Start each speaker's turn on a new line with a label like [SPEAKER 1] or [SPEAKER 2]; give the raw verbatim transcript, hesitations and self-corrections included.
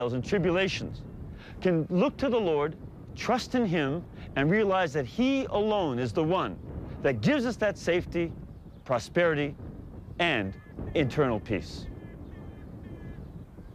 [SPEAKER 1] and tribulations can look to the Lord, trust in Him, and realize that He alone is the one that gives us that safety, prosperity, and internal peace.